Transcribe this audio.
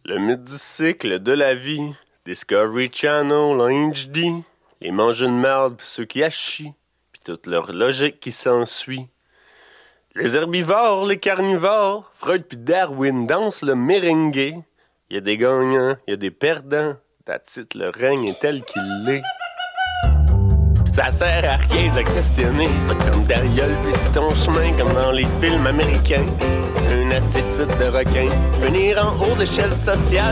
Le mythe du cycle de la vie, Discovery Channel en HD, les mangeurs de merde pis ceux qui achient, pis toute leur logique qui s'ensuit. Les herbivores, les carnivores, Freud pis Darwin dansent le merengue. Y a des gagnants, y a des perdants, that's it, le règne est tel qu'il est. Ça sert à rien de le questionner, ça comme Dariol pis c'est ton chemin comme dans les films américains. Une attitude de requin, venir en haut d'échelle sociale.